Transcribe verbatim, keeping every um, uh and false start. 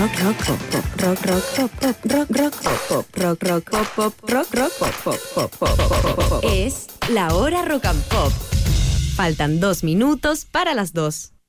rock, rock, pop, pop, rock, rock, pop, pop, rock, rock, pop, pop, rock, rock, pop, pop, rock, rock, pop, pop, pop, pop, pop, pop. Es la hora rock and pop. Faltan dos minutos para las dos.